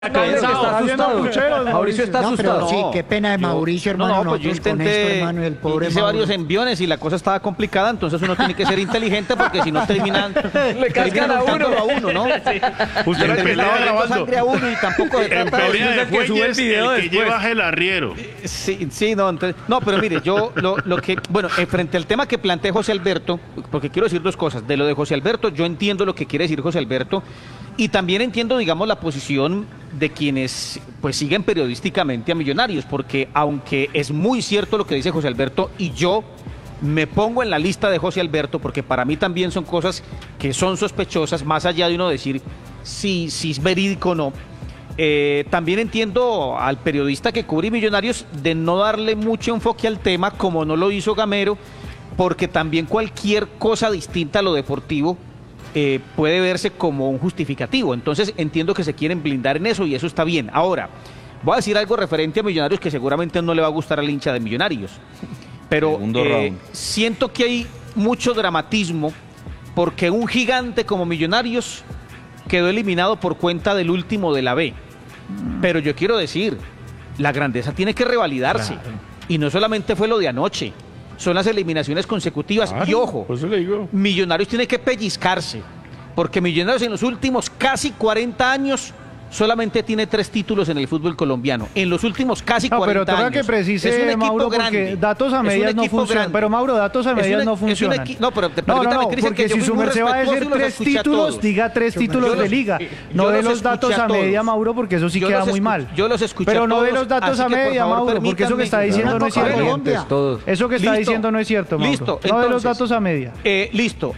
Está asustado. Mauricio está asustado. Sí, qué pena de Mauricio, hermano. Pues yo intenté, hermano, el pobre hice varios enviones y la cosa estaba complicada, entonces uno tiene que ser inteligente porque si no terminan untándolo a uno, ¿no? Usted Le en pelea grabando. sangre a uno y tampoco de En trata de- pelea de que sube el fuelles, video el que después. lleva el arriero. Sí, no, entonces, no, pero mire, yo lo que, bueno, frente al tema que plantea José Alberto, porque quiero decir dos cosas, de lo de José Alberto, yo entiendo lo que quiere decir José Alberto, y también entiendo, digamos, la posición de quienes pues siguen periodísticamente a Millonarios, porque aunque es muy cierto lo que dice José Alberto, y yo me pongo en la lista de José Alberto, porque para mí también son cosas que son sospechosas, más allá de uno decir si es verídico o no. También entiendo al periodista que cubre Millonarios de no darle mucho enfoque al tema, como no lo hizo Gamero, porque también cualquier cosa distinta a lo deportivo puede verse como un justificativo. Entonces entiendo que se quieren blindar en eso y eso está bien. Ahora, voy a decir algo referente a Millonarios que seguramente no le va a gustar al hincha de Millonarios, pero siento que hay mucho dramatismo porque un gigante como Millonarios quedó eliminado por cuenta del último de la B. Pero yo quiero decir, la grandeza tiene que revalidarse. Claro. Y no solamente fue lo de anoche, son las eliminaciones consecutivas. Claro, y ojo, pues le digo. Millonarios tiene que pellizcarse, porque Millonarios en los últimos casi 40 años solamente tiene 3 títulos en el fútbol colombiano. En los últimos casi 40 años. Pero toca que precise, Mauro, porque datos a medias no funcionan. Pero Mauro, datos a medias no funcionan. No, pero permítame, Cristian, porque si su merced va a decir 3 títulos, diga 3 títulos de liga. No de los datos a media, Mauro, porque eso sí queda muy mal. Yo los escuché pero no de los datos a media, Mauro, porque eso que está diciendo no es cierto. Eso que está diciendo no es cierto, Mauro. Listo. No de los datos a media. Listo.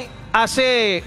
Hace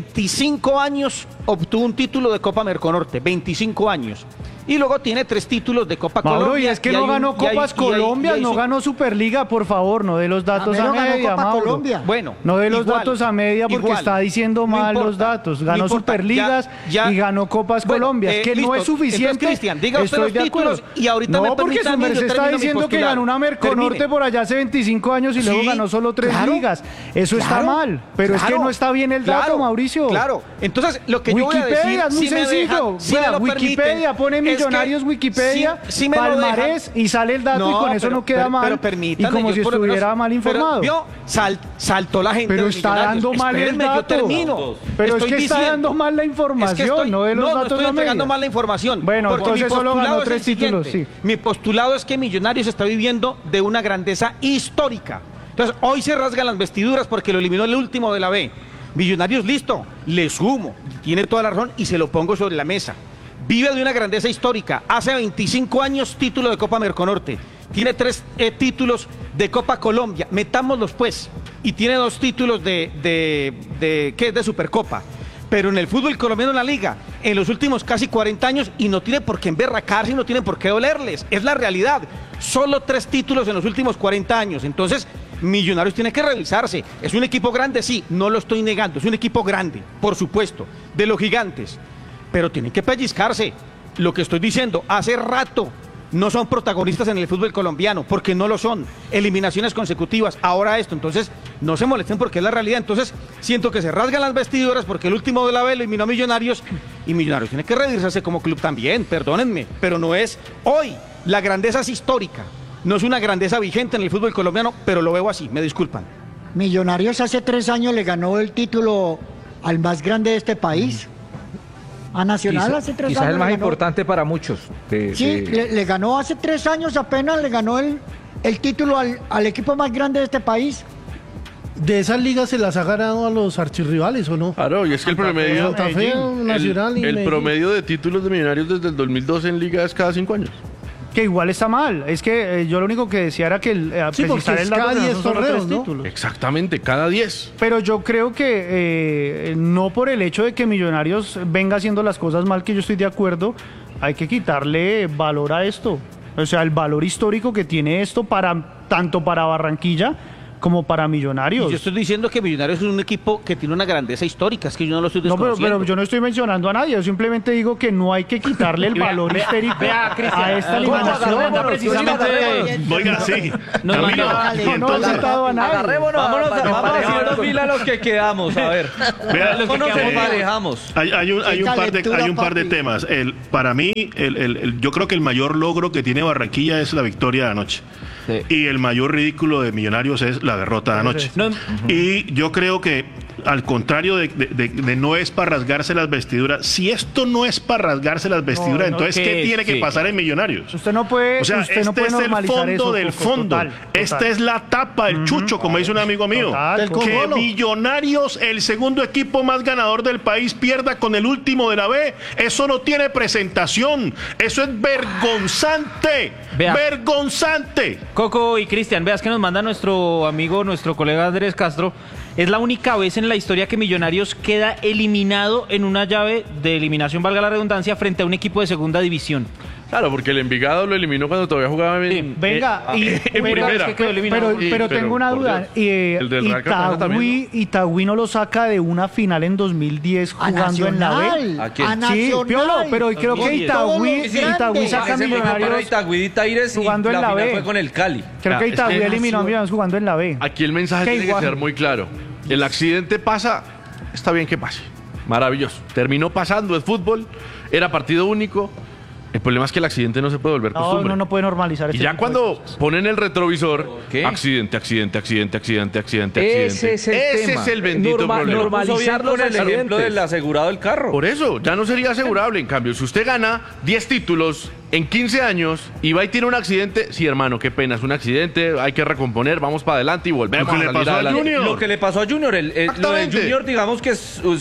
25 años obtuvo un título de Copa Merconorte, 25 años. Y luego tiene 3 títulos de Copa Mauro, Colombia. y es que no ganó Copas Colombia, no ganó Superliga, por favor, no de los datos a media, Mauro. Bueno, no de los datos a media porque está diciendo mal los datos. Ganó Superligas y ganó Copas Colombia. Es que no es suficiente. Entonces, Cristian, diga usted los títulos y ahorita me porque su merced está diciendo que ganó una Merconorte por allá hace 25 años y luego ganó solo 3 ligas. Eso está mal, pero es que no está bien el dato, Mauricio. Claro, entonces lo que yo voy a decir, Wikipedia es muy sencillo. Wikipedia pone Millonarios, Wikipedia, palmarés y sale el dato y con eso no queda mal. Y como si estuviera mal informado. Saltó la gente. Pero está dando mal el dato. Yo termino. Pero es que está dando mal la información, no de los datos. No estoy entregando mal la información. Bueno, entonces solo ganó 3 títulos, sí. Mi postulado es que Millonarios está viviendo de una grandeza histórica. Entonces, hoy se rasgan las vestiduras porque lo eliminó el último de la B. Millonarios, listo, le sumo, tiene toda la razón y se lo pongo sobre la mesa. Vive de una grandeza histórica. Hace 25 años título de Copa Merconorte. Tiene 3 títulos de Copa Colombia. Metámoslos pues. Y tiene 2 títulos de Supercopa. Pero en el fútbol colombiano en la liga, en los últimos casi 40 años, y no tiene por qué emberracarse y no tiene por qué dolerles. Es la realidad. Solo 3 títulos en los últimos 40 años. Entonces, Millonarios tiene que revisarse. Es un equipo grande, sí, no lo estoy negando. Es un equipo grande, por supuesto, de los gigantes. Pero tienen que pellizcarse. Lo que estoy diciendo, hace rato no son protagonistas en el fútbol colombiano, porque no lo son. Eliminaciones consecutivas, ahora esto. Entonces, no se molesten porque es la realidad. Entonces, siento que se rasgan las vestiduras porque el último de la B lo eliminó Millonarios y Millonarios tiene que revisarse como club también, perdónenme, pero no es hoy. La grandeza es histórica. No es una grandeza vigente en el fútbol colombiano, pero lo veo así, me disculpan. Millonarios hace 3 años le ganó el título al más grande de este país. A Nacional hace 3 años. Quizás el más importante para muchos. Le ganó hace 3 años apenas, le ganó el título al equipo más grande de este país. ¿De esas ligas se las ha ganado a los archirrivales o no? Claro, y es que el promedio, Santa Fe, Nacional y el promedio de títulos de Millonarios desde el 2012 en liga es cada 5 años. Que igual está mal. Es que yo lo único que decía era que precisar el dato cada 10 torneos, ¿no? Títulos. Exactamente, cada 10. Pero yo creo que no por el hecho de que Millonarios venga haciendo las cosas mal, que yo estoy de acuerdo, hay que quitarle valor a esto. O sea, el valor histórico que tiene esto tanto para Barranquilla como para Millonarios. Y yo estoy diciendo que Millonarios es un equipo que tiene una grandeza histórica, es que yo no lo estoy No, desconociendo. pero yo no estoy mencionando a nadie, yo simplemente digo que no hay que quitarle el valor histérico a esta eliminación. Oiga, sí. No he citado a nadie. Vamos haciendo fila a los que quedamos, a ver. Vea, ¿Cómo nos emparejamos? Hay un par de temas. Para mí, yo creo que el mayor logro que tiene Barranquilla es la victoria de anoche. Sí. Y el mayor ridículo de Millonarios es la derrota de anoche. Y yo creo que, al contrario de no es para rasgarse las vestiduras, si esto no es para rasgarse las vestiduras, entonces ¿qué tiene que pasar en Millonarios? Usted no puede, o sea, usted no puede es el normalizar fondo eso, del Coco, fondo. total. Esta es la tapa del chucho, como dice un amigo mío. Total. Que Millonarios, el segundo equipo más ganador del país, pierda con el último de la B. Eso no tiene presentación. Eso es vergonzante. Vea. Vergonzante. Coco y Cristian, veas que nos manda nuestro amigo, nuestro colega Andrés Castro. Es la única vez en la historia que Millonarios queda eliminado en una llave de eliminación, valga la redundancia, frente a un equipo de segunda división. Claro, porque el Envigado lo eliminó cuando todavía jugaba en... Venga, en primera. Es que quedó eliminado. pero tengo una por duda. Dios, el del Real Cartagena también, Itagüí no lo saca de una final en 2010 jugando en la B. ¿A quién? A Sí, Nacional. Piolo, pero creo que Itagüí saca a Millonarios Itagüí y Taires jugando en la final B. fue con el Cali. Creo que es Itagüí que- eliminó a Millonarios jugando en la B. Aquí el mensaje Qué tiene que igual. ser muy claro. El accidente pasa, está bien que pase. Maravilloso. Terminó pasando, es fútbol, era partido único. El problema es que el accidente no se puede volver No, costumbre. uno no puede normalizar Y este ya tipo de cuando cosas. ponen el retrovisor, ¿Qué? accidente. Ese es el tema. es el bendito problema. Normalizar con el ejemplo del asegurado del carro. Por eso, ya no sería asegurable. En cambio, si usted gana 10 títulos en 15 años y va y tiene un accidente, sí, hermano, qué pena, es un accidente, hay que recomponer, vamos para adelante y volvemos Lo que a le salir pasó a adelante. Junior. Lo que le pasó a Junior, lo de Exactamente. Junior, digamos que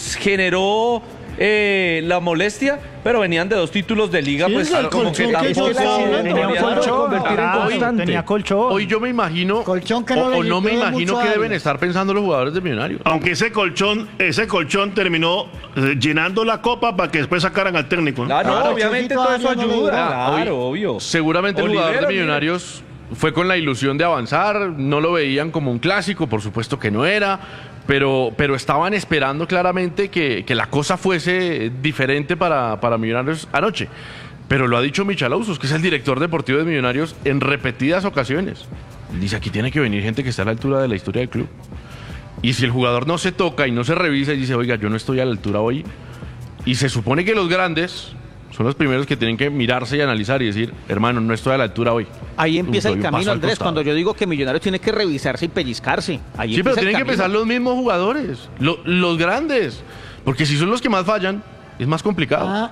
generó la molestia, pero venían de 2 títulos de liga, Sí, pues es el como que colchón que tampoco ellos hacían. Tenía un había- colchón, convertir en constante. tenía colchón. Hoy yo me imagino, Colchón que no le o no me sirvió de imagino mucho que a deben Arias. estar pensando los jugadores de Millonarios. Aunque ese colchón terminó llenando la copa para que después sacaran al técnico, ¿no? Ah, no, Claro, obviamente Chocito todo eso Arias no le ayuda. duró. Claro, obvio. Seguramente el jugador de Olivero, Millonarios fue con la ilusión de avanzar, no lo veían como un clásico, por supuesto que no era, pero estaban esperando claramente que la cosa fuese diferente para Millonarios anoche. Pero lo ha dicho Michalausos, que es el director deportivo de Millonarios, en repetidas ocasiones. Dice, aquí tiene que venir gente que está a la altura de la historia del club. Y si el jugador no se toca y no se revisa y dice, oiga, yo no estoy a la altura hoy, y se supone que los grandes son los primeros que tienen que mirarse y analizar y decir, hermano, no estoy a la altura hoy. Ahí empieza Doy el un camino, paso al Andrés, costado. cuando yo digo que Millonarios tiene que revisarse y pellizcarse. Ahí Sí, pero empieza el tienen que camino. empezar los mismos jugadores, los grandes, porque si son los que más fallan, es más complicado. Ah,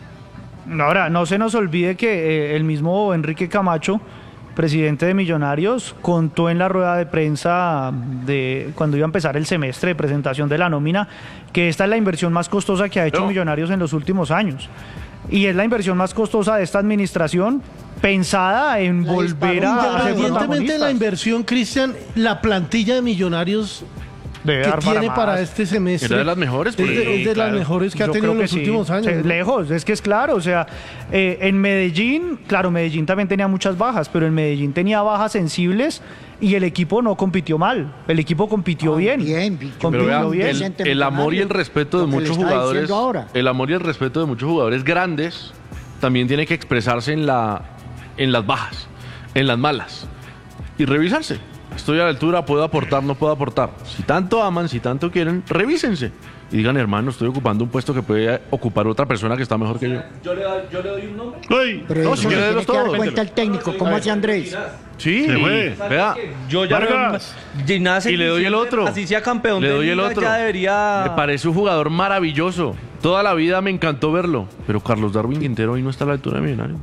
Ahora, no se nos olvide que el mismo Enrique Camacho, presidente de Millonarios, contó en la rueda de prensa de cuando iba a empezar el semestre de presentación de la nómina que esta es la inversión más costosa que ha hecho No. Millonarios en los últimos años. Y es la inversión más costosa de esta administración pensada en La volver a disparó ser Independientemente de la protagonistas. inversión, Cristian, la plantilla de Millonarios Debe que dar tiene más. para este semestre Era de las mejores, por es de, ejemplo. es de las mejores que ha Yo tenido creo en los que sí. últimos años. Sí, ¿no? lejos, es que es claro, o sea, en Medellín, claro, Medellín también tenía muchas bajas, pero en Medellín tenía bajas sensibles y el equipo no compitió mal, el equipo compitió bien. bien, Pero compitió vea, bien. el amor y el respeto de Lo que le muchos estaba jugadores, diciendo ahora. el amor y el respeto de muchos jugadores grandes también tiene que expresarse en las bajas, en las malas y revisarse. Estoy a la altura, puedo aportar, no puedo aportar. Si tanto aman, si tanto quieren, revísense y digan, hermano, estoy ocupando un puesto que puede ocupar otra persona que está mejor que yo. Yo le doy un nombre. ¡Ay! pero No, eso si le quiere tiene los que dar todos. cuenta el técnico, ¿cómo hace Andrés? Sí, Se fue. vea, Yo ya Vargas. Ginás y le doy el otro. Así sea campeón Le de doy el liga, otro. ya debería. Me parece un jugador maravilloso. Toda la vida me encantó verlo. Pero Carlos Darwin Quintero hoy no está a la altura de Millonarios.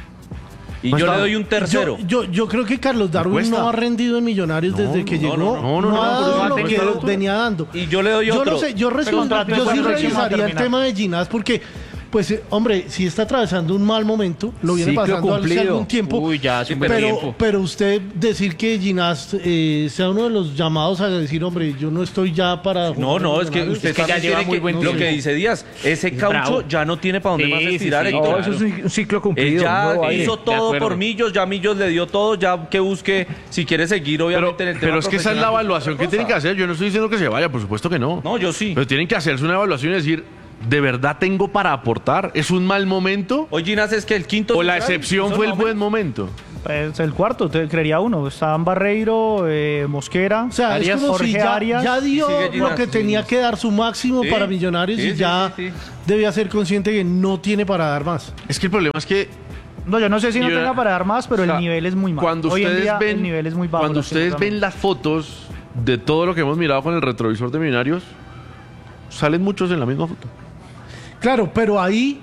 Y No yo está- le doy un tercero. Yo creo que Carlos Darwin cuesta. no ha rendido en Millonarios desde que llegó. no, ha dado por eso lo no que está a la altura. venía dando. Y yo le doy yo otro. no sé, yo sí contrato de revisaría el próximo a tema de terminar. Ginás porque pues hombre, si está atravesando un mal momento, lo viene Ciclo pasando hace cumplido. algún tiempo. Uy, ya, súper pero, tiempo. pero usted decir que Ginás sea uno de los llamados a decir, hombre, yo no estoy ya para No, jugar no, en es que Millonarios. usted Es que ya también lleva tiene muy que- buen lo tiempo. que dice Díaz, ese Es caucho bravo. ya no tiene para dónde más estirar. No, Héctor. eso es un ciclo Él cumplido. ya nuevo aire. hizo De todo acuerdo. por Millos, ya Millos le dio todo, ya que busque si quiere seguir, Pero, obviamente, en el tema pero es que esa es la profesional, evaluación que otra tienen que cosa. hacer. Yo no estoy diciendo que se vaya, por supuesto que no. No, yo sí. Pero tienen que hacerse una evaluación y decir, ¿de verdad tengo para aportar? ¿Es un mal momento? Hoy Ginás es que el quinto... ¿O la central, excepción eso fue el no, buen momento? Es el cuarto, creería uno. Estaban Barreiro, Mosquera, O sea, Arias, es como si Jorge ya, Arias. ya dio sigue lo Ginás, que sí. tenía que dar su máximo Sí, para Millonarios sí, y sí, ya sí, sí. debía ser consciente que no tiene para dar más. Es que el problema es que No, yo no sé si no Yo- tenga para dar más, pero o sea, el nivel es muy malo. cuando Hoy en ustedes día ven, el nivel es muy bajo. cuando ustedes ven las fotos de todo lo que hemos mirado con el retrovisor de Millonarios, salen muchos en la misma foto. Claro, pero ahí,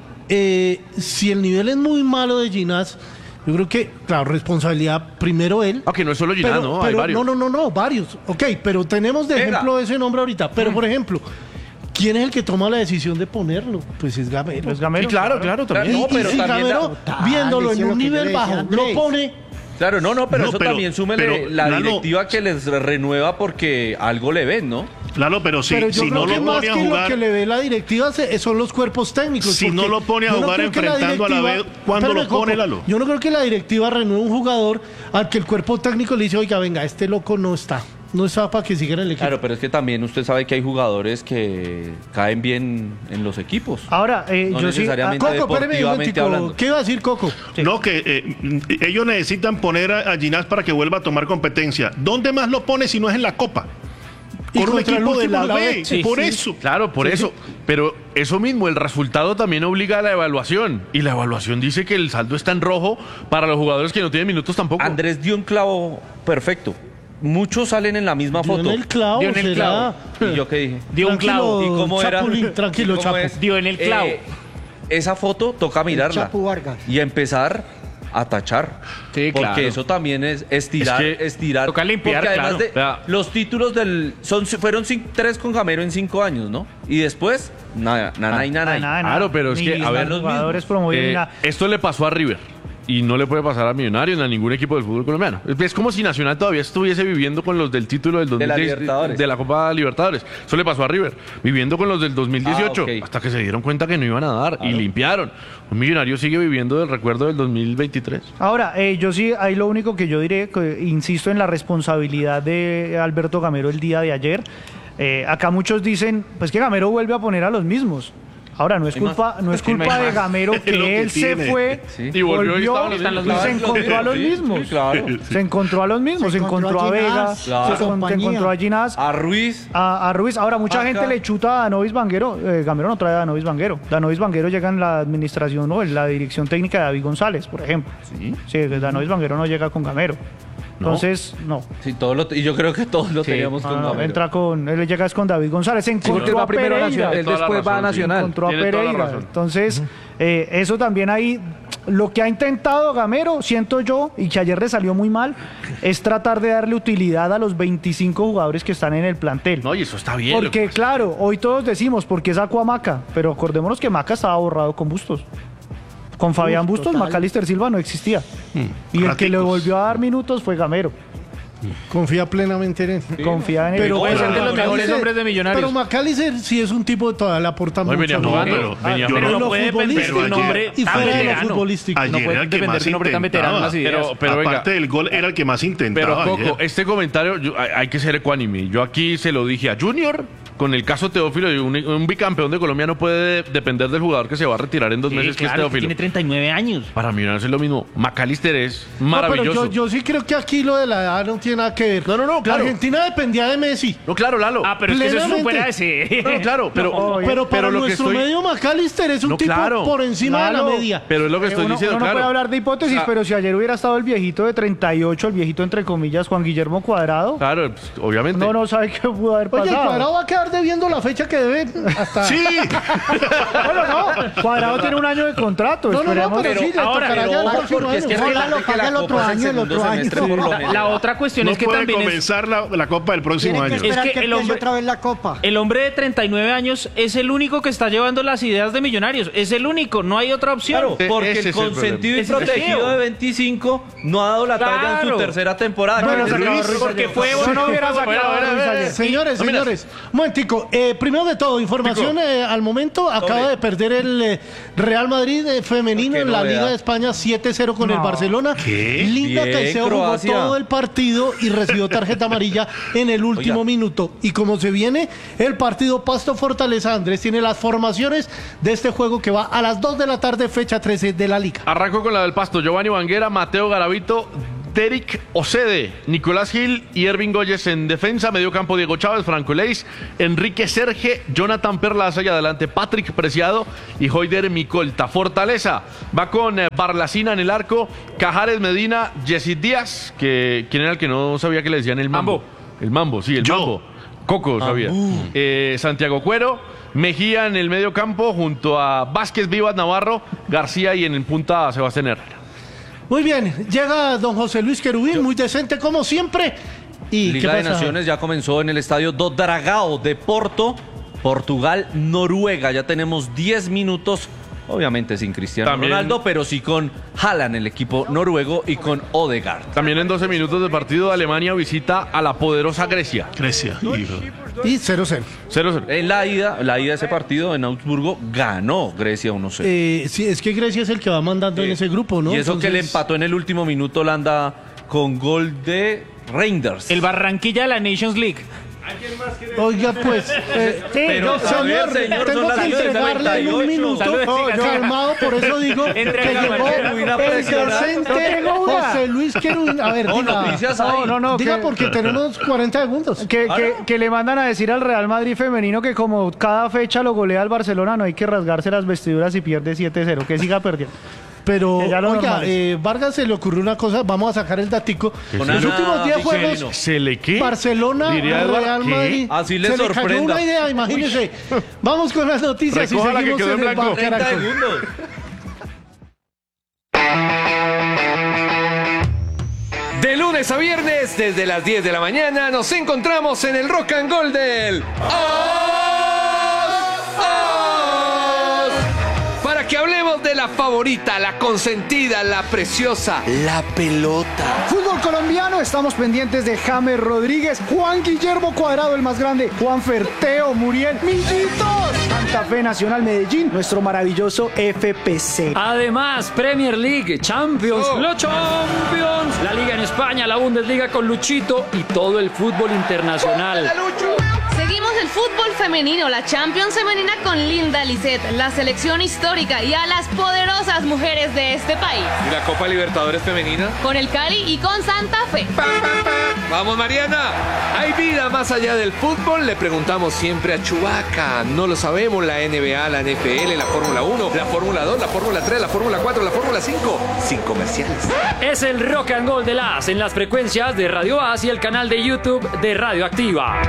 si el nivel es muy malo de Ginás, yo creo que, claro, responsabilidad primero él. Aunque no es solo Ginás, ¿no? Hay varios. No, varios. Ok, pero tenemos de Venga. ejemplo ese nombre ahorita. Pero, por ejemplo, ¿quién es el que toma la decisión de ponerlo? Pues es Gamero. Es Gamero, Sí, claro, también. No, Y pero si también Gamero, Total, viéndolo eso en es un lo que yo nivel le decía bajo, a lo Andrés. pone... Claro, no, pero No, eso pero- también súmele pero, la Lalo- directiva que les renueva porque algo le ven, ¿no? Claro, pero si, Pero yo si creo no que lo más pone a que lo jugar, que le ve la directiva son los cuerpos técnicos. Si no porque lo pone a yo no jugar creo que la enfrentando a la directiva- vez, ¿cuándo lo Espérame, pone, Coco, Lalo? Yo no creo que la directiva renueve un jugador al que el cuerpo técnico le dice, oiga, venga, este loco no está para que siga en el equipo. Claro, pero es que también usted sabe que hay jugadores que caen bien en los equipos. Ahora, No yo sí. necesariamente. Coco, espérame un deportivamente momentico. hablando. ¿Qué iba a decir Coco? no, que ellos necesitan poner a Ginás para que vuelva a tomar competencia. ¿Dónde más lo pone si no es en la Copa? Y Con un contra el equipo de último, la la B, B. Sí, por sí. eso. Claro, por eso. Pero eso mismo, el resultado también obliga a la evaluación. Y la evaluación dice que el saldo está en rojo para los jugadores que no tienen minutos tampoco. Andrés dio un clavo perfecto. Muchos salen en la misma Dio foto. en el clavo, Dio en el será. ¿Y yo qué dije? Dio un clavo. ¿Y cómo era? Chapulín, tranquilo, ¿Y cómo Chapo. es? Dio en el clavo. Esa foto toca mirarla Chapo Vargas. y empezar a tachar. Sí, porque claro. eso también es estirar, Es que estirar. toca limpiar, porque además claro. de los títulos fueron 3 con Gamero en 5 años, ¿no? Y después, nada. Claro, pero es Ni que, a ver, los jugadores promovidos ni nada. esto le pasó a River. Y no le puede pasar a Millonarios ni a ningún equipo del fútbol colombiano. Es como si Nacional todavía estuviese viviendo con los del título del De la 2006 Libertadores. de la Copa Libertadores. Eso le pasó a River, viviendo con los del 2018, Ah, ok. hasta que se dieron cuenta que no iban a dar y limpiaron. Un Millonario sigue viviendo del recuerdo del 2023. Ahora, yo sí, ahí lo único que yo diré, que insisto en la responsabilidad de Alberto Gamero el día de ayer. Acá muchos dicen, pues que Gamero vuelve a poner a los mismos. Ahora, no es Hay más. culpa, no es Sí, no hay culpa de más. Gamero Es lo que que él se tiene. fue, Sí. Y volvió y estaban los y mismos. se encontró a los Sí, mismos. sí, claro. Se encontró a los mismos, se encontró a Vega, Ginás, claro. se encontró a Ginás, A Ruiz. a Ruiz. Ahora, mucha Acá. gente le chuta a Danovis Vanguero. Gamero no trae a Danovis Vanguero. Danovis Vanguero llega en la administración o en la dirección técnica de David González, por ejemplo. Sí, Danovis Vanguero no llega con Gamero. Entonces, no. Sí, y yo creo que todos lo teníamos con No, Gamero. entra con, él llega es con David González. Se porque encontró él va a primero a Pereira. Nacional, él Toda la después va a razón, sí. Nacional. Encontró a Tiene toda la Pereira. razón. Entonces, eso también ahí, lo que ha intentado Gamero, siento yo, y que ayer le salió muy mal, es tratar de darle utilidad a los 25 jugadores que están en el plantel. No, y eso está bien. Porque, claro, hoy todos decimos, ¿por qué sacó a Maca? Pero acordémonos que Maca estaba borrado con Bustos. Con Fabián Bustos, total. Macalister Silva no existía. Y el que le Raticos. volvió a dar minutos fue Gamero. Confía plenamente en él. Confía en él. Pero puede ser de los Macalister- mejores hombres de Millonarios. Pero Macalister sí es un tipo que todavía le aporta Hoy mucho. venía ¿no? jugando, pero- venía yo Pero En no lo puede depender de futbolístico un hombre y tan fuera de lo veterano. futbolístico. Ayer No puede era el que depender más de un hombre tan veterano en las intentaba. ideas. Pero venga. Aparte del gol, era el que más Pero intentaba. Coco, ayer. este comentario hay que ser ecuánime. Yo aquí se lo dije a Junior, con el caso Teófilo, y un bicampeón de Colombia no puede depender del jugador que se va a retirar en 2 meses, que es claro, Teófilo. tiene 39 años. Para mí no es lo mismo. Macalister es No, maravilloso. pero yo sí creo que aquí lo de la edad no tiene nada que ver. No, claro. Argentina dependía de Messi. No, claro, Lalo. Ah, pero es que eso Plenamente. supera ese. No, claro, pero, Pero para lo que nuestro estoy... medio Macalister es un No, tipo claro. por encima de la Claro. media. Pero es lo que estoy uno, diciendo, uno no claro. puede hablar de hipótesis, O sea, pero si ayer hubiera estado el viejito de 38, el viejito entre comillas, Juan Guillermo Cuadrado, Claro, pues, obviamente. no sabe qué pudo haber Oye, pasado. el Cuadrado va a quedar estar debiendo la fecha que debe hasta... Sí. Bueno, no, Cuadrado tiene un año de contrato. No, esperemos. pero sí, le tocará ya el ojo, próximo porque es que año. Ojalá lo pague el otro año, el otro año. La otra cuestión No es que puede también comenzar la Copa del próximo Tiene que año. esperar Es que que el empiece hombre- otra vez la Copa. el hombre de 39 años es el único que está llevando las ideas de Millonarios. Es el único, no hay otra opción. Claro, porque Ese el es el consentido y problema. protegido de 25 no ha dado la talla en su Claro. tercera temporada. Bueno, Que- se acabó Ruiz porque ayer. fue Eso no hubiera sacado a Ruiz ayer. Señores, señores, un momentico. Primero de todo, información al momento. Acaba de perder el Real Madrid femenino Qué en la novedad. Liga de España 7-0 con el Barcelona. ¿Qué? Linda Bien, Caicedo jugó Croacia. todo el partido y recibió tarjeta amarilla en el último Oiga. minuto. Y como se viene el partido Pasto Fortaleza, Andrés tiene las formaciones de este juego que va a las 2 de la tarde, fecha 13 de la Liga. Arranco con la del Pasto. Giovanni Banguera, Mateo Garavito, Derek Ocede, Nicolás Gil y Ervin Goyes en defensa. Medio campo Diego Chávez, Franco Leis, Enrique Serge, Jonathan Perlaza y adelante Patrick Preciado y Hoider Micolta. Fortaleza va con Barlacina en el arco, Cajares Medina, Yesid Díaz, que ¿quién era el que no sabía que le decían el mambo? El mambo, sí, el Yo. mambo. Coco sabía. Santiago Cuero, Mejía en el medio campo junto a Vázquez, Vivas, Navarro, García y en punta Sebastián Herrera. Muy bien, llega don José Luis Querubín, muy decente como siempre. ¿Y Liga qué de pasa? Naciones ya comenzó en el estadio do Dragao de Porto, Portugal, Noruega. Ya tenemos 10 minutos, obviamente sin Cristiano También- Ronaldo, pero sí con Haaland, el equipo noruego, y con Odegaard. También en 12 minutos de partido, Alemania visita a la poderosa Grecia. Grecia. Hijo. Y 0-0. 0-0. En la ida de ese partido en Augsburgo ganó Grecia 1-0. Sí, es que Grecia es el que va mandando en ese grupo, ¿no? Y eso que le Entonces, empató en el último minuto Holanda con gol de Reinders. El Barranquilla de la Nations League. Oiga, pues, Pero, a ver, señor, tengo son las que entregarle en un 98. minuto, Saludos, siga. calmado, por eso digo que Entrega, llegó Marcelo, muy una el presionada. decente No tengo duda. José Luis Querubín. A ver, No, diga, noticias hay. No, diga que- porque tenemos 40 segundos. Que le mandan a decir al Real Madrid femenino que como cada fecha lo golea el Barcelona, no hay que rasgarse las vestiduras y pierde 7-0, que siga perdiendo. Pero, Que ya lo oiga, normalice. Vargas se le ocurrió una cosa, vamos a sacar el datico. Con Los Ana últimos 10 Viqueiro. juegos, ¿Se le qué? Barcelona, Diría Eduardo, Real ¿qué? Madrid. Así le se le cayó sorprenda. una idea, imagínese. Vamos con las noticias Recoja y la que seguimos quedó en en el blanco. Bar 30 Caracol. segundos. De lunes a viernes, desde las 10 de la mañana, nos encontramos en el Rock and Roll del ¡Os! Para que hablemos de la favorita, la consentida, la preciosa, la pelota. Fútbol colombiano, estamos pendientes de James Rodríguez, Juan Guillermo Cuadrado, el más grande, Juan Ferteo, Muriel, Millitos, Santa Fe Nacional Medellín, nuestro maravilloso FPC. Además, Premier League, Champions, los Champions, la Liga en España, la Bundesliga con Luchito y todo el fútbol internacional. Seguimos el fútbol femenino, la Champions femenina con Linda Lisset, la selección histórica y a las poderosas mujeres de este país. ¿Y la Copa Libertadores femenina? Con el Cali y con Santa Fe. Vamos, Mariana. ¿Hay vida más allá del fútbol? Le preguntamos siempre a Chubaca. No lo sabemos. La NBA, la NFL, la Fórmula 1, la Fórmula 2, la Fórmula 3, la Fórmula 4, la Fórmula 5. Sin comerciales. Es el Rock and Roll de las en las frecuencias de Radio As y el canal de YouTube de Radio Activa.